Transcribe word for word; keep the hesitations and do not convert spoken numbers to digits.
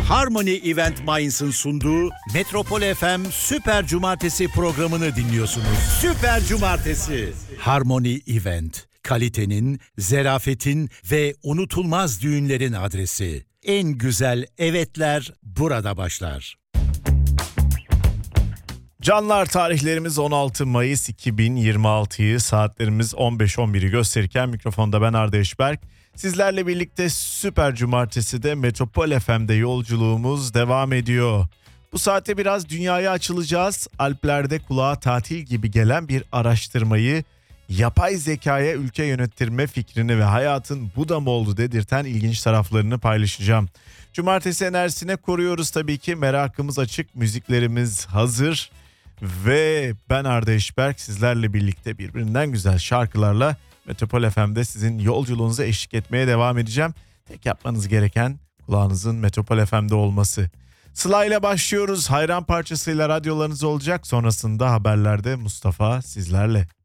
Harmony Event Mainz'ın sunduğu Metropol F M Süper Cumartesi programını dinliyorsunuz. Süper Cumartesi. Harmony Event. Kalitenin, zerafetin ve unutulmaz düğünlerin adresi. En güzel evetler burada başlar. Canlar, tarihlerimiz on altı Mayıs iki bin yirmi altıyı, saatlerimiz on beş on biri gösterirken mikrofonda ben Arda Eşberk. Sizlerle birlikte Süper Cumartesi'de Metropol F M'de yolculuğumuz devam ediyor. Bu saatte biraz dünyaya açılacağız. Alplerde kulağa tatil gibi gelen bir araştırmayı, yapay zekaya ülke yönettirme fikrini ve hayatın bu da mı oldu dedirten ilginç taraflarını paylaşacağım. Cumartesi enerjisine koruyoruz tabii ki, merakımız açık, müziklerimiz hazır. Ve ben Arda Eşberk sizlerle birlikte birbirinden güzel şarkılarla Metropol F M'de sizin yolculuğunuza eşlik etmeye devam edeceğim. Tek yapmanız gereken kulağınızın Metropol F M'de olması. Sıla ile başlıyoruz. Hayran parçasıyla radyolarınız olacak. Sonrasında haberlerde Mustafa sizlerle.